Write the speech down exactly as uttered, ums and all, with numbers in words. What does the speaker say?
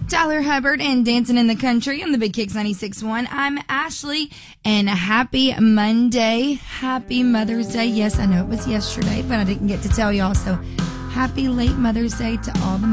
Tyler Hubbard and Dancing in the Country on the Big Kicks ninety-six point one. I'm Ashley, and a happy Monday. Happy Mother's Day. Yes, I know it was yesterday, but I didn't get to tell y'all, so happy late Mother's Day to all the